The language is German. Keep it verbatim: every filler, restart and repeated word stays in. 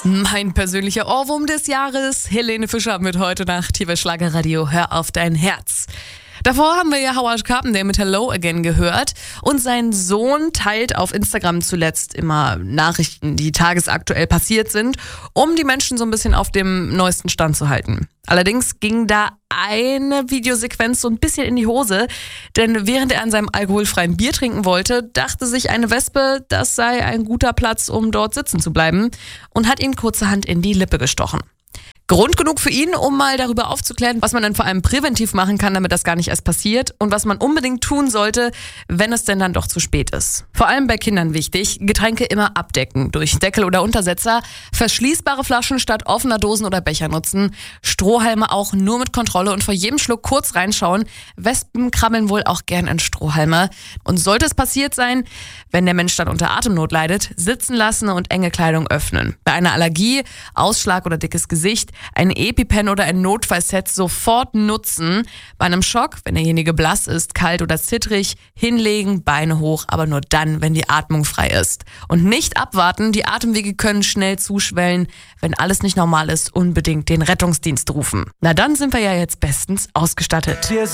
Mein persönlicher Ohrwurm des Jahres, Helene Fischer mit heute Nacht hier bei Schlagerradio. Hör auf dein Herz. Davor haben wir ja Howard Carpendale mit Hello Again gehört und sein Sohn teilt auf Instagram zuletzt immer Nachrichten, die tagesaktuell passiert sind, um die Menschen so ein bisschen auf dem neuesten Stand zu halten. Allerdings ging da eine Videosequenz so ein bisschen in die Hose, denn während er an seinem alkoholfreien Bier trinken wollte, dachte sich eine Wespe, das sei ein guter Platz, um dort sitzen zu bleiben und hat ihn kurzerhand in die Lippe gestochen. Grund genug für ihn, um mal darüber aufzuklären, was man dann vor allem präventiv machen kann, damit das gar nicht erst passiert und was man unbedingt tun sollte, wenn es denn dann doch zu spät ist. Vor allem bei Kindern wichtig, Getränke immer abdecken, durch Deckel oder Untersetzer, verschließbare Flaschen statt offener Dosen oder Becher nutzen, Strohhalme auch nur mit Kontrolle und vor jedem Schluck kurz reinschauen. Wespen krabbeln wohl auch gern in Strohhalme. Und sollte es passiert sein, wenn der Mensch dann unter Atemnot leidet, sitzen lassen und enge Kleidung öffnen. Bei einer Allergie, Ausschlag oder dickes Gesicht, ein EpiPen oder ein Notfallset sofort nutzen. Bei einem Schock, wenn derjenige blass ist, kalt oder zittrig, hinlegen, Beine hoch, aber nur dann, wenn die Atmung frei ist. Und nicht abwarten, die Atemwege können schnell zuschwellen. Wenn alles nicht normal ist, unbedingt den Rettungsdienst rufen. Na dann sind wir ja jetzt bestens ausgestattet.